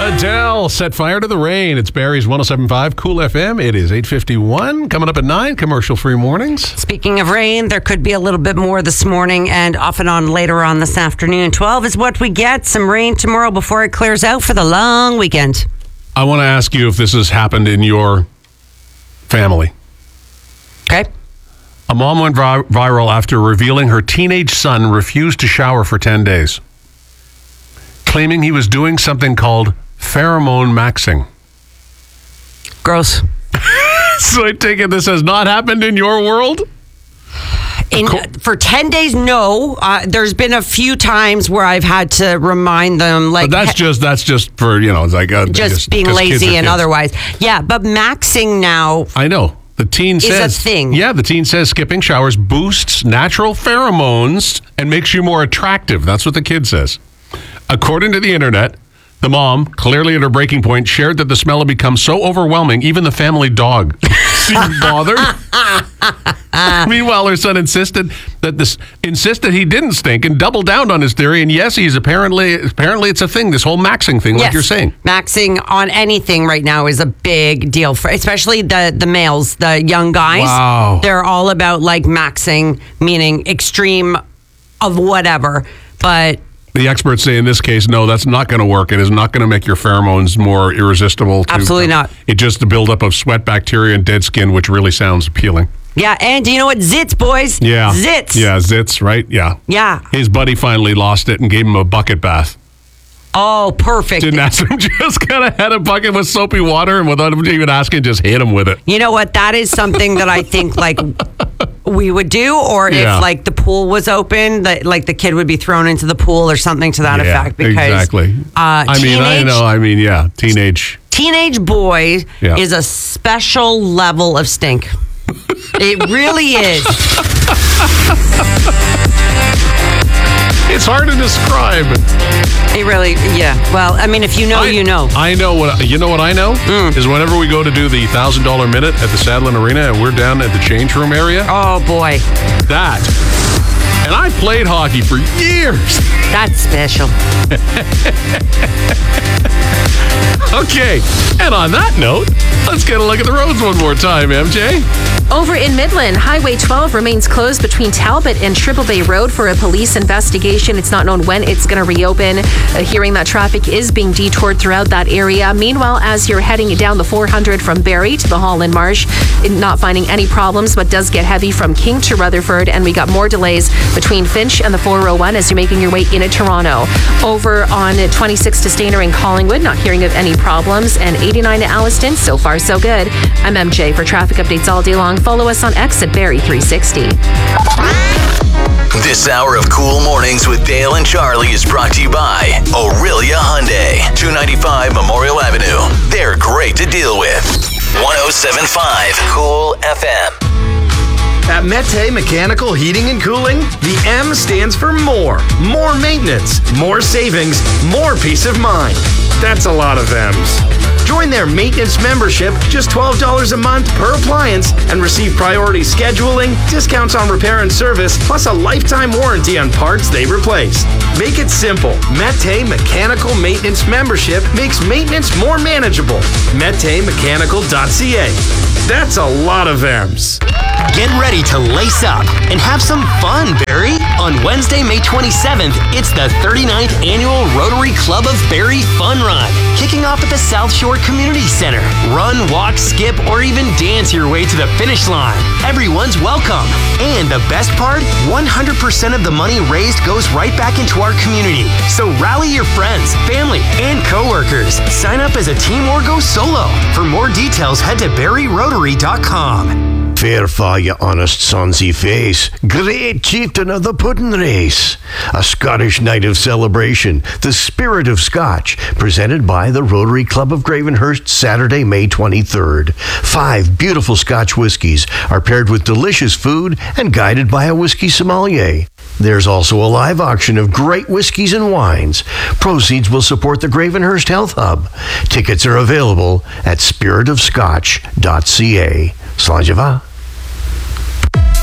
Adele set fire to the rain. It's Barrie's 107.5 Cool FM. It is 8:51. Coming up at 9, commercial-free mornings. Speaking of rain, there could be a little bit more this morning and off and on later on this afternoon. 12 is what we get. Some rain tomorrow before it clears out for the long weekend. I want to ask you if this has happened in your family. Okay. A mom went viral after revealing her teenage son refused to shower for 10 days, claiming he was doing something called pheromone maxing. Gross. So I take it this has not happened in your world? For 10 days, no. There's been a few times where I've had to remind them, like, but that's just for, it's like just being lazy and otherwise. Yeah, but maxing now. I know. The teen says a thing. Yeah, the teen says skipping showers boosts natural pheromones and makes you more attractive. That's what the kid says. According to the internet, the mom, clearly at her breaking point, shared that the smell had become so overwhelming, even the family dog seemed bothered. Meanwhile, her son insisted he didn't stink and doubled down on his theory. And yes, he's apparently it's a thing, this whole maxing thing, like you're saying. Maxing on anything right now is a big deal, for especially the males, the young guys. Wow. They're all about like maxing, meaning extreme of whatever. But the experts say in this case, no, that's not going to work. It is not going to make your pheromones more irresistible. Absolutely not. It's just the buildup of sweat, bacteria, and dead skin, which really sounds appealing. Yeah, and do you know what? Zits, boys. Yeah. Zits. Yeah, zits, right? Yeah. Yeah. His buddy finally lost it and gave him a bucket bath. Oh, perfect. Didn't ask him, just kind of had a bucket with soapy water and without him even asking, just hit him with it. You know what? That is something that I think like we would do, or if like the pool was open, that like the kid would be thrown into the pool or something to that effect. Because exactly. Teenage boy is a special level of stink. It really is. It's hard to describe. It really, well, I mean, if you know, you know. I know what I know is whenever we go to do the $1,000 minute at the Sadlin Arena and we're down at the change room area. Oh boy. That. And I played hockey for years. That's special. Okay. And on that note, let's get a look at the roads one more time, MJ. Over in Midland, Highway 12 remains closed between Talbot and Triple Bay Road for a police investigation. It's not known when it's going to reopen. Hearing that traffic is being detoured throughout that area. Meanwhile, as you're heading down the 400 from Barrie to the Holland Marsh, not finding any problems, but does get heavy from King to Rutherford. And we got more delays between Finch and the 401 as you're making your way into Toronto. Over on 26 to Stayner and Collingwood, not hearing of any problems. And 89 to Alliston, so far so good. I'm MJ for traffic updates all day long. Follow us on X at Barrie360. This hour of Cool Mornings with Dale and Charlie is brought to you by Aurelia Hyundai, 295 Memorial Avenue. They're great to deal with. 107.5 Cool FM. At Mete Mechanical Heating and Cooling, the M stands for more. More maintenance, more savings, more peace of mind. That's a lot of M's. Join their maintenance membership, just $12 a month per appliance, and receive priority scheduling, discounts on repair and service, plus a lifetime warranty on parts they replace. Make it simple. Mete Mechanical Maintenance membership makes maintenance more manageable. MeteMechanical.ca. That's a lot of M's. Get ready to lace up and have some fun, Barrie. On Wednesday, May 27th, it's the 39th Annual Rotary Club of Barrie Fun Run, kicking off at the South Shore Community Center. Run, walk, skip, or even dance your way to the finish line. Everyone's welcome. And the best part, 100% of the money raised goes right back into our community. So rally your friends, family, and coworkers. Sign up as a team or go solo. For more details, head to barrierotary.com. Fair for you honest sonsy face. Great chieftain of the pudding race. A Scottish night of celebration. The Spirit of Scotch. Presented by the Rotary Club of Gravenhurst, Saturday, May 23rd. 5 beautiful Scotch whiskies are paired with delicious food and guided by a whiskey sommelier. There's also a live auction of great whiskeys and wines. Proceeds will support the Gravenhurst Health Hub. Tickets are available at spiritofscotch.ca. Slàinte mhath.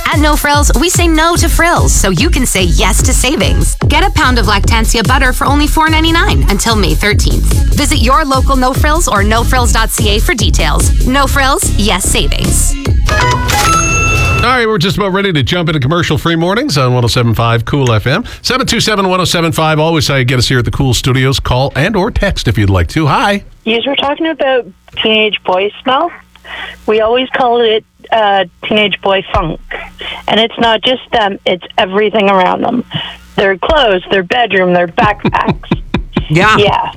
At No Frills, we say no to frills so you can say yes to savings. Get a pound of Lactantia butter for only $4.99 until May 13th. Visit your local No Frills or nofrills.ca for details. No Frills, yes savings. All right, we're just about ready to jump into commercial-free mornings on 107.5 Cool FM. 727-1075. Always how you get us here at the Cool Studios. Call and or text if you'd like to. Hi. You were talking about teenage boy smell. We always call it teenage boy funk. And it's not just them, it's everything around them. Their clothes, their bedroom, their backpacks. Yeah. Yeah.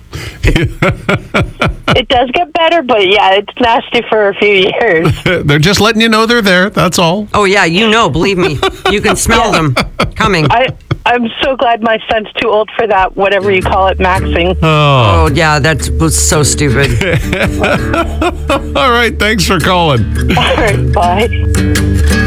It does get better, but yeah, it's nasty for a few years. They're just letting you know they're there. That's all. Oh, yeah, believe me. You can smell them coming. I'm so glad my son's too old for that, whatever you call it, maxing. Oh, yeah, that was so stupid. All right, thanks for calling. All right, bye.